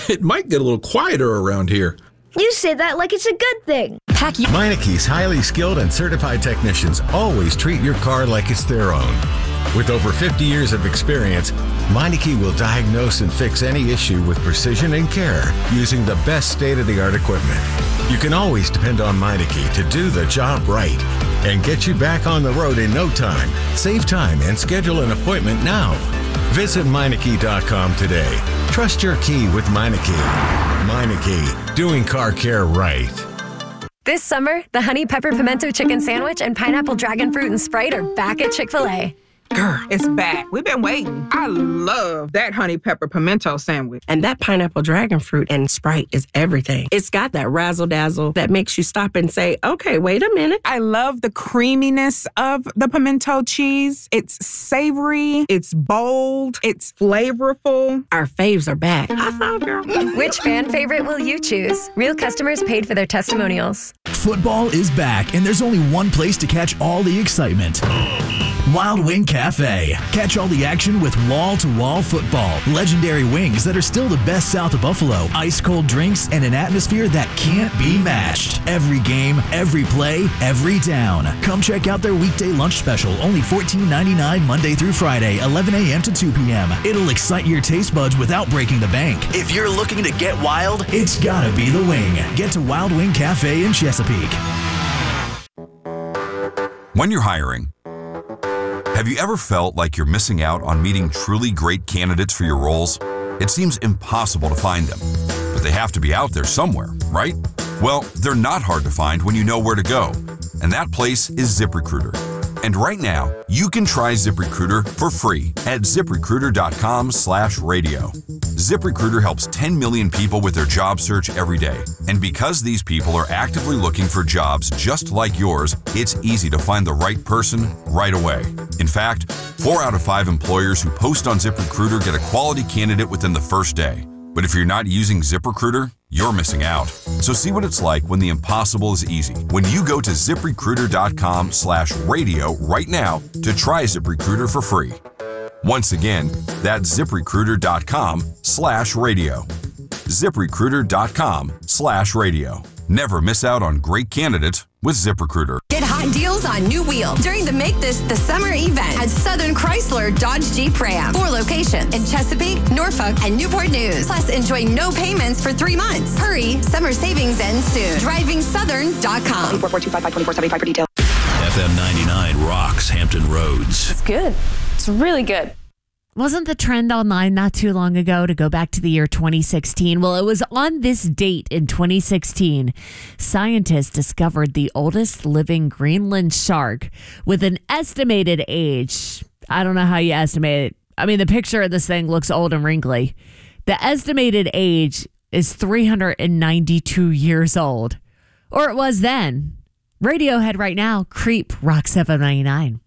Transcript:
it might get a little quieter around here. You say that like it's a good thing. Meineke's highly skilled and certified technicians always treat your car like it's their own. With over 50 years of experience, Meineke will diagnose and fix any issue with precision and care using the best state-of-the-art equipment. You can always depend on Meineke to do the job right and get you back on the road in no time. Save time and schedule an appointment now. Visit Meineke.com today. Trust your key with Meineke. Meineke, doing car care right. This summer, the Honey Pepper Pimento Chicken Sandwich and Pineapple Dragon Fruit and Sprite are back at Chick-fil-A. Girl, it's back. We've been waiting. I love that honey pepper pimento sandwich. And that pineapple dragon fruit and Sprite is everything. It's got that razzle-dazzle that makes you stop and say, okay, wait a minute. I love the creaminess of the pimento cheese. It's savory, it's bold, it's flavorful. Our faves are back. I thought, girl. Which fan favorite will you choose? Real customers paid for their testimonials. Football is back, and there's only one place to catch all the excitement. Wild Wing Cafe. Catch all the action with wall-to-wall football, legendary wings that are still the best south of Buffalo, ice-cold drinks, and an atmosphere that can't be matched. Every game, every play, every down. Come check out their weekday lunch special, only $14.99 Monday through Friday, 11 a.m. to 2 p.m. It'll excite your taste buds without breaking the bank. If you're looking to get wild, it's gotta be the Wing. Get to Wild Wing Cafe in Chesapeake. When you're hiring, have you ever felt like you're missing out on meeting truly great candidates for your roles? It seems impossible to find them, but they have to be out there somewhere, right? Well, they're not hard to find when you know where to go, and that place is ZipRecruiter. And right now, you can try ZipRecruiter for free at ZipRecruiter.com/radio. ZipRecruiter helps 10 million people with their job search every day. And because these people are actively looking for jobs just like yours, it's easy to find the right person right away. In fact, 4 out of 5 employers who post on ZipRecruiter get a quality candidate within the first day. But if you're not using ZipRecruiter, you're missing out. So see what it's like when the impossible is easy. When you go to ZipRecruiter.com/radio right now to try ZipRecruiter for free. Once again, that's ZipRecruiter.com/radio. ZipRecruiter.com/radio. Never miss out on great candidates with ZipRecruiter. Get hot deals on new wheels during the Make This the Summer event at Southern Chrysler Dodge Jeep Ram. 4 locations in Chesapeake, Norfolk, and Newport News. Plus, enjoy no payments for 3 months. Hurry, summer savings ends soon. DrivingSouthern.com. 442-5524-75 for details. FM 99 rocks Hampton Roads. It's good. It's really good. Wasn't the trend online not too long ago to go back to the year 2016? Well, it was on this date in 2016. Scientists discovered the oldest living Greenland shark with an estimated age. I don't know how you estimate it. I mean, the picture of this thing looks old and wrinkly. The estimated age is 392 years old. Or it was then. Radiohead right now. Creep, Rock 799.